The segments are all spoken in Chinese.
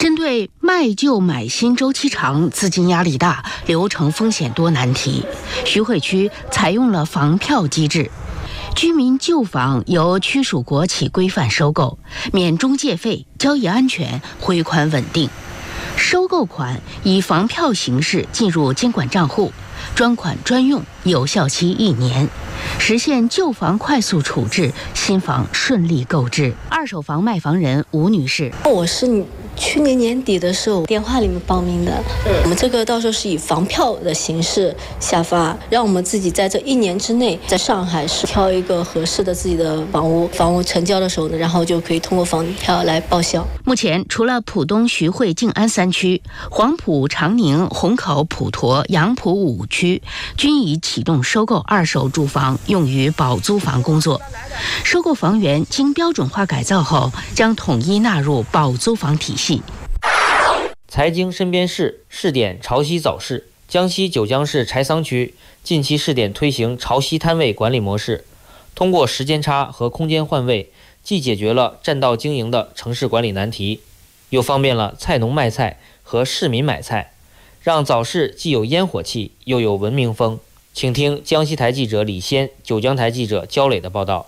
针对卖旧买新周期长、资金压力大、流程风险多难题，徐汇区采用了房票机制。居民旧房由区属国企规范收购，免中介费，交易安全，回款稳定。收购款以房票形式进入监管账户，专款专用，有效期1年，实现旧房快速处置，新房顺利购置。二手房卖房人吴女士： 我是去年年底的时候电话里面报名的，我们这个到时候是以房票的形式下发，让我们自己在这1年之内在上海市挑一个合适的自己的房屋成交的时候呢，然后就可以通过房票来报销。 目前除了浦东、徐汇、静安3区，黄埔、长宁、虹口、普陀、杨浦5区均已启动收购二手住房用于保租房工作。收购房源经标准化改造后，将统一纳入保租房体系。 财经身边事试点潮汐早市。江西九江市柴桑区近期试点推行潮汐摊位管理模式，通过时间差和空间换位，既解决了占道经营的城市管理难题，又方便了菜农卖菜和市民买菜，让早市既有烟火气又有文明风。请听江西台记者李先、九江台记者焦磊的报道。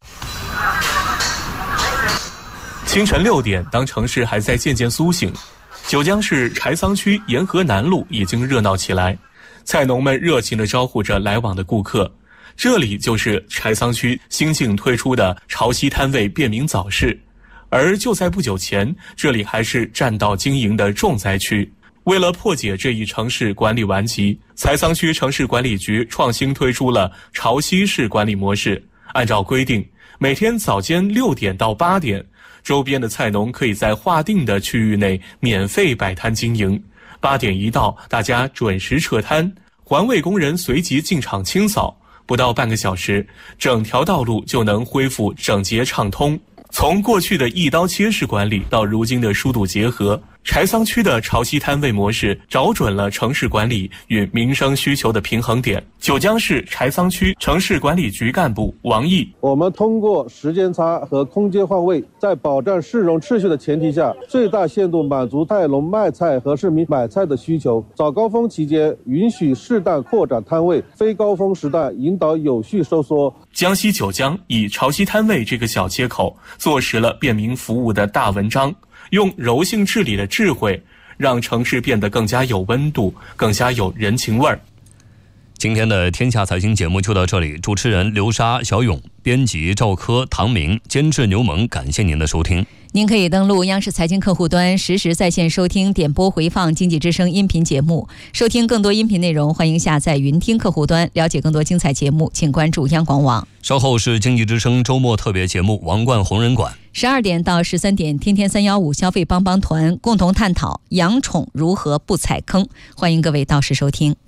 清晨6点，当城市还在渐渐苏醒，九江市柴桑区沿河南路已经热闹起来，菜农们热情地招呼着来往的顾客。这里就是柴桑区新近推出的潮汐摊位便民早市，而就在不久前，这里还是占道经营的重灾区。为了破解这一城市管理顽疾，柴桑区城市管理局创新推出了潮汐式管理模式。按照规定，每天早间6点到8点，周边的菜农可以在划定的区域内免费摆摊经营。8点一到，大家准时撤摊，环卫工人随即进场清扫，不到半个小时，整条道路就能恢复整洁畅通。从过去的一刀切式管理到如今的疏堵结合，柴桑区的潮汐摊位模式找准了城市管理与民生需求的平衡点。九江市柴桑区城市管理局干部王毅： 我们通过时间差和空间换位，在保障市容秩序的前提下，最大限度满足菜农卖菜和市民买菜的需求。早高峰期间允许适当扩展摊位，非高峰时段引导有序收缩。 江西九江以潮汐摊位这个小切口坐实了便民服务的大文章，用柔性治理的智慧，让城市变得更加有温度，更加有人情味儿。 今天的天下财经节目就到这里，主持人刘莎、小勇，编辑赵科、唐明，监制牛萌，感谢您的收听。 您可以登录央视财经客户端，实时在线收听、点播回放经济之声音频节目。收听更多音频内容，欢迎下载云听客户端。了解更多精彩节目，请关注央广网。 稍后是经济之声周末特别节目《王冠红人馆》 ，12点到13点，天天315消费帮帮团共同探讨养宠如何不踩坑，欢迎各位到时收听。